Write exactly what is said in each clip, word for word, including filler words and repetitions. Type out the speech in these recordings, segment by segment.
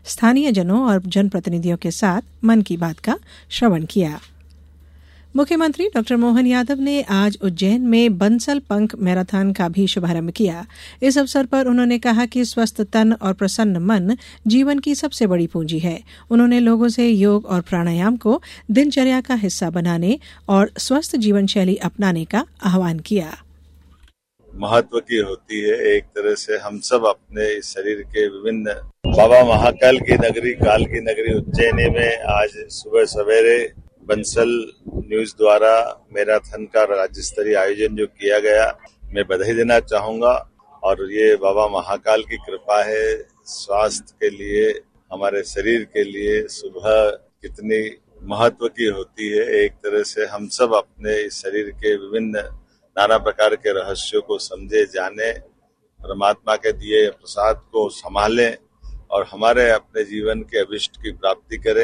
स्थानीय जनों और जनप्रतिनिधियों के साथ मन की बात का श्रवण किया। मुख्यमंत्री डॉक्टर मोहन यादव ने आज उज्जैन में बंसल पंख मैराथन का भी शुभारंभ किया। इस अवसर पर उन्होंने कहा कि स्वस्थ तन और प्रसन्न मन जीवन की सबसे बड़ी पूंजी है। उन्होंने लोगों से योग और प्राणायाम को दिनचर्या का हिस्सा बनाने और स्वस्थ जीवन शैली अपनाने का आह्वान किया। महत्व की होती है। एक तरह से हम सब अपने शरीर के विभिन्न बाबा महाकाल की नगरी, काल की नगरी उज्जैनी में आज सुबह सवेरे बंसल न्यूज द्वारा मैराथन का राज्य स्तरीय आयोजन जो किया गया, मैं बधाई देना चाहूंगा। और ये बाबा महाकाल की कृपा है। स्वास्थ्य के लिए, हमारे शरीर के लिए सुबह कितनी महत्व की होती है। एक तरह से हम सब अपने शरीर के विभिन्न नाना प्रकार के रहस्यों को समझे, जाने, परमात्मा के दिए प्रसाद को संभालें और हमारे अपने जीवन के अभिष्ट की प्राप्ति करें।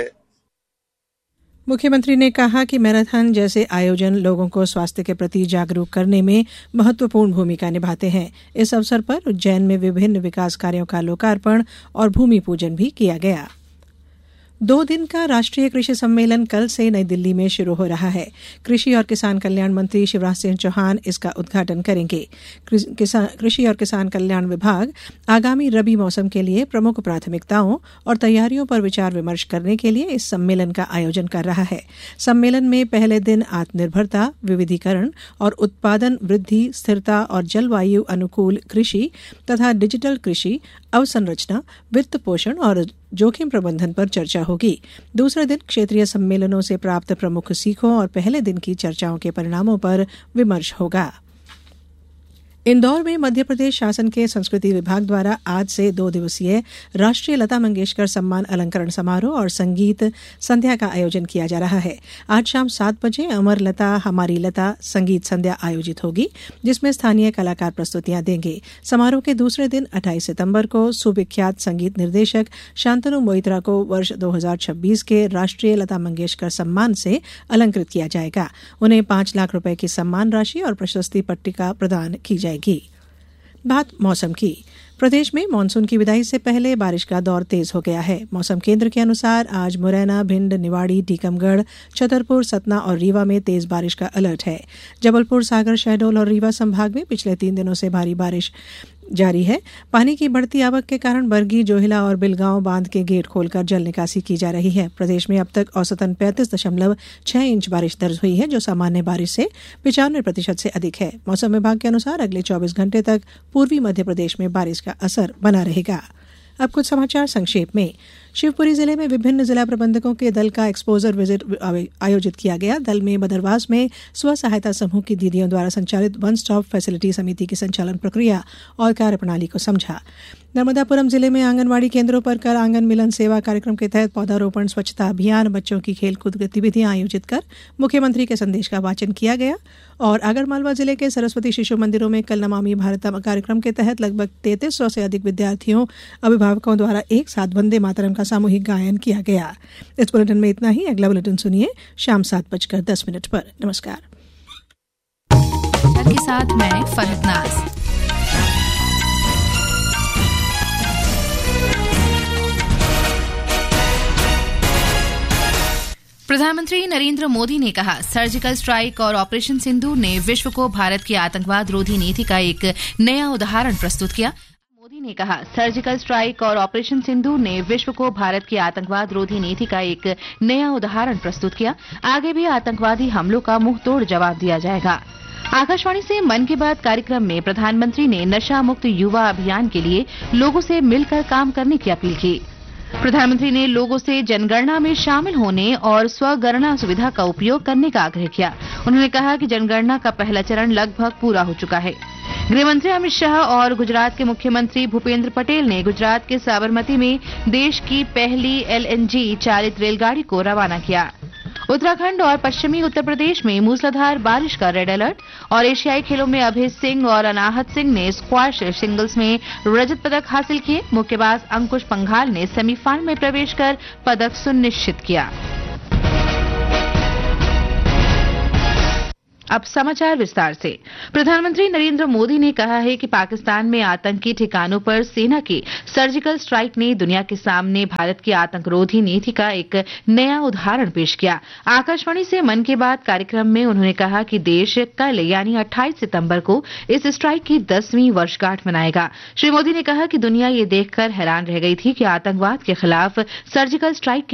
मुख्यमंत्री ने कहा कि मैराथन जैसे आयोजन लोगों को स्वास्थ्य के प्रति जागरूक करने में महत्वपूर्ण भूमिका निभाते हैं। इस अवसर पर उज्जैन में विभिन्न विकास कार्यों का लोकार्पण और भूमि पूजन भी किया गया। दो दिन का राष्ट्रीय कृषि सम्मेलन कल से नई दिल्ली में शुरू हो रहा है। कृषि और किसान कल्याण मंत्री शिवराज सिंह चौहान इसका उद्घाटन करेंगे। कृषि और किसान कल्याण विभाग आगामी रबी मौसम के लिए प्रमुख प्राथमिकताओं और तैयारियों पर विचार विमर्श करने के लिए इस सम्मेलन का आयोजन कर रहा है। सम्मेलन में पहले दिन आत्मनिर्भरता, विविधीकरण और उत्पादन वृद्धि, स्थिरता और जलवायु अनुकूल कृषि तथा डिजिटल कृषि, अवसंरचना, वित्त पोषण और जोखिम प्रबंधन पर चर्चा होगी। दूसरे दिन क्षेत्रीय सम्मेलनों से प्राप्त प्रमुख सीखों और पहले दिन की चर्चाओं के परिणामों पर विमर्श होगा। इंदौर में मध्य प्रदेश शासन के संस्कृति विभाग द्वारा आज से दो दिवसीय राष्ट्रीय लता मंगेशकर सम्मान अलंकरण समारोह और संगीत संध्या का आयोजन किया जा रहा है। आज शाम सात बजे अमर लता हमारी लता संगीत संध्या आयोजित होगी, जिसमें स्थानीय कलाकार प्रस्तुतियां देंगे। समारोह के दूसरे दिन अट्ठाईस सितंबर को सुविख्यात संगीत निर्देशक शांतनु मोइत्रा को वर्ष दो हज़ार छब्बीस के राष्ट्रीय लता मंगेशकर सम्मान से अलंकृत किया जाएगा। उन्हें पांच लाख रुपए की सम्मान राशि और प्रशस्ति पट्टिका प्रदान की जाएगी। बात मौसम की। प्रदेश में मानसून की विदाई से पहले बारिश का दौर तेज हो गया है। मौसम केंद्र के अनुसार आज मुरैना, भिंड, निवाड़ी, टीकमगढ़, छतरपुर, सतना और रीवा में तेज बारिश का अलर्ट है। जबलपुर, सागर, शहडोल और रीवा संभाग में पिछले तीन दिनों से भारी बारिश जारी है। पानी की बढ़ती आवक के कारण बरगी, जोहिला और बिलगांव बांध के गेट खोलकर जल निकासी की जा रही है। प्रदेश में अब तक औसतन पैंतीस दशमलव छह इंच बारिश दर्ज हुई है, जो सामान्य बारिश से पिचानवे प्रतिशत से अधिक है। मौसम विभाग के अनुसार अगले चौबीस घंटे तक पूर्वी मध्य प्रदेश में बारिश का असर बना रहेगा। अब कुछ समाचार संक्षेप में। शिवपुरी जिले में विभिन्न जिला प्रबंधकों के दल का एक्सपोजर विजिट आयोजित किया गया। दल में बदरवास में स्व सहायता समूह की दीदियों द्वारा संचालित वन स्टॉप फैसिलिटी समिति की संचालन प्रक्रिया और कार्यप्रणाली को समझा। नर्मदापुरम जिले में आंगनवाड़ी केंद्रों पर कल आंगन मिलन सेवा कार्यक्रम के तहत पौधारोपण, स्वच्छता अभियान, बच्चों की खेलकूद गतिविधियां आयोजित कर मुख्यमंत्री के संदेश का वाचन किया गया। और आगरमालवा जिले के सरस्वती शिशु मंदिरों में कल नमामि भारतम कार्यक्रम के तहत लगभग तैंतीस सौ से अधिक विद्यार्थियों, अभिभावकों द्वारा एक साथ वंदे मातरम का सामूहिक गायन किया गया। इस बुलेटिन में इतना ही। अगला बुलेटिन सुनिए शाम सात बजकर दस मिनट पर। नमस्कार। के साथ मैं फरहत नाज। प्रधानमंत्री नरेंद्र मोदी ने कहा, सर्जिकल स्ट्राइक और ऑपरेशन सिंदूर ने विश्व को भारत की आतंकवाद रोधी नीति का एक नया उदाहरण प्रस्तुत किया। मोदी ने कहा, सर्जिकल स्ट्राइक और ऑपरेशन सिंदूर ने विश्व को भारत की आतंकवाद रोधी नीति का एक नया उदाहरण प्रस्तुत किया। आगे भी आतंकवादी हमलों का मुंह तोड़ जवाब दिया जाएगा। आकाशवाणी से मन की बात कार्यक्रम में प्रधानमंत्री ने नशा मुक्त युवा अभियान के लिए लोगों से मिलकर काम करने की अपील की। प्रधानमंत्री ने लोगों से जनगणना में शामिल होने और स्वगणना सुविधा का उपयोग करने का आग्रह किया। उन्होंने कहा कि जनगणना का पहला चरण लगभग पूरा हो चुका है। गृहमंत्री अमित शाह और गुजरात के मुख्यमंत्री भूपेंद्र पटेल ने गुजरात के साबरमती में देश की पहली एलएनजी चालित रेलगाड़ी को रवाना किया। उत्तराखंड और पश्चिमी उत्तर प्रदेश में मूसलाधार बारिश का रेड अलर्ट। और एशियाई खेलों में अभय सिंह और अनाहत सिंह ने स्क्वैश सिंगल्स में रजत पदक हासिल किए। मुक्केबाज अंकुश पंघाल ने सेमीफाइनल में प्रवेश कर पदक सुनिश्चित किया। अब समाचार विस्तार से। प्रधानमंत्री नरेंद्र मोदी ने कहा है कि पाकिस्तान में आतंकी ठिकानों पर सेना की सर्जिकल स्ट्राइक ने दुनिया के सामने भारत की आतंकरोधी नीति का एक नया उदाहरण पेश किया। आकाशवाणी से मन की बात कार्यक्रम में उन्होंने कहा कि देश कल यानी अट्ठाईस सितंबर को इस स्ट्राइक की दसवीं वर्षगांठ मनाएगा। श्री मोदी ने कहा कि दुनिया ये देखकर हैरान रह गई थी कि आतंकवाद के खिलाफ सर्जिकल स्ट्राइक के